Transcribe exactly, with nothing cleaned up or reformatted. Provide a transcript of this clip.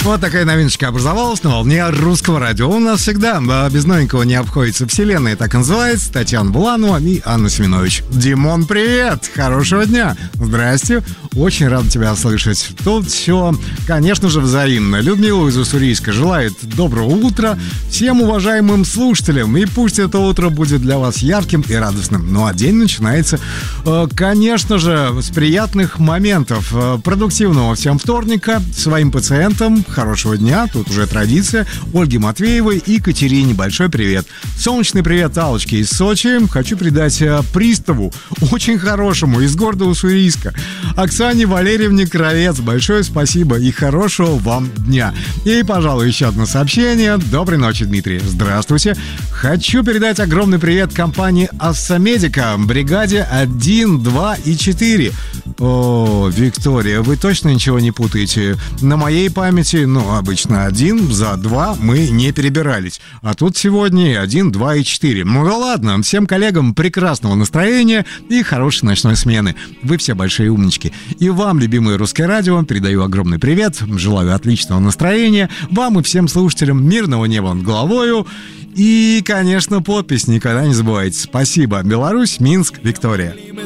Вот такая новиночка образовалась на волне русского радио. У нас всегда без новенького не обходится. Вселенная так и называется. Татьяна Буланова и Анна Семенович. Димон, привет! Хорошего дня! Здрасте! Очень рад тебя слышать. Тут все, конечно же, взаимно. Людмила из Уссурийска желает доброго утра всем уважаемым слушателям. И пусть это утро будет для вас ярким и радостным. Ну а день начинается, конечно же, с приятных моментов. Продуктивного всем вторника. Своим пациентам хорошего дня. Тут уже традиция. Ольге Матвеевой и Катерине большой привет. Солнечный привет Аллочке из Сочи. Хочу передать приставу, очень хорошему, из города Уссурийска, Оксане Валерьевне Кровец. Большое спасибо и хорошего вам дня. И, пожалуй, еще одно сообщение. Доброй ночи, Дмитрий. Здравствуйте. Хочу передать огромный привет компании Ассамедика, бригаде один, два и четыре. О, Виктория, вы точно ничего не путаете? На моей памяти, ну, обычно один, за два мы не перебирались. А тут сегодня один, два и четыре. Ну да ладно, всем коллегам прекрасного настроения и хорошей ночной смены. Вы все большие умнички. И вам, любимое русское радио, передаю огромный привет. Желаю отличного настроения. Вам и всем слушателям мирного неба над головою. И, конечно, подпись никогда не забывайте. Спасибо. Беларусь, Минск, Виктория.